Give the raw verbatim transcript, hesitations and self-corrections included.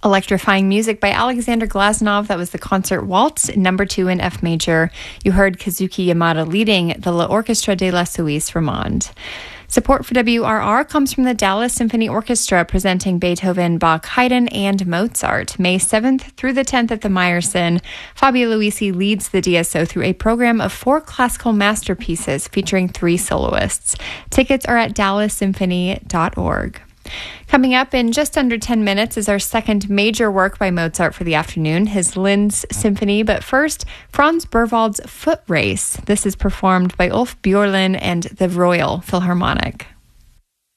Electrifying music by Alexander Glazunov. That was the concert waltz, number two in F major. You heard Kazuki Yamada leading the La Orchestra de la Suisse Romande. Support for W R R comes from the Dallas Symphony Orchestra, presenting Beethoven, Bach, Haydn, and Mozart. May seventh through the tenth at the Meyerson. Fabio Luisi leads the D S O through a program of four classical masterpieces featuring three soloists. Tickets are at dallas symphony dot org. Coming up in just under ten minutes is our second major work by Mozart for the afternoon, his Linz Symphony. But first, Franz Berwald's Foot Race. This is performed by Ulf Björlin and the Royal Philharmonic.